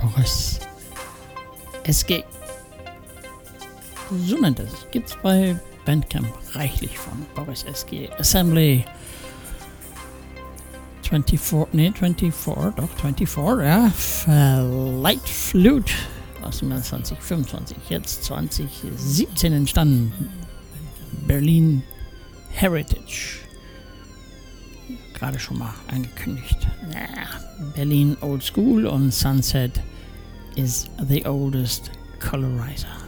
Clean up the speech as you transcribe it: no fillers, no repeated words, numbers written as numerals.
Boris SG. So nennt er sich. Gibt's bei Bandcamp reichlich von Boris SG. Assembly 24, ja. Light Flute aus dem Jahr 2025, jetzt 2017 entstanden. Berlin Heritage. Gerade schon mal angekündigt. Berlin Old School und Sunset is the oldest colorizer.